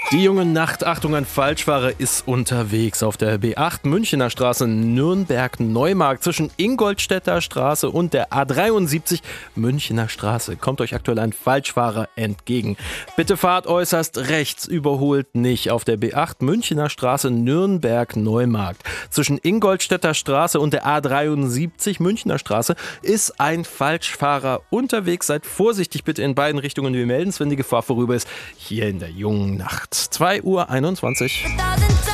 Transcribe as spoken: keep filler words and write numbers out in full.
Die junge Nacht, Achtung, ein Falschfahrer ist unterwegs auf der B acht Münchener Straße Nürnberg-Neumarkt zwischen Ingolstädter Straße und der A dreiundsiebzig Münchener Straße. Kommt euch aktuell ein Falschfahrer entgegen. Bitte fahrt äußerst rechts, überholt nicht. Auf der B acht Münchener Straße Nürnberg-Neumarkt zwischen Ingolstädter Straße und der A dreiundsiebzig Münchener Straße ist ein Falschfahrer unterwegs. Seid vorsichtig bitte in beiden Richtungen. Wir melden es, wenn die Gefahr vorüber ist. Hier in der jungen Nacht. zwei Uhr einundzwanzig.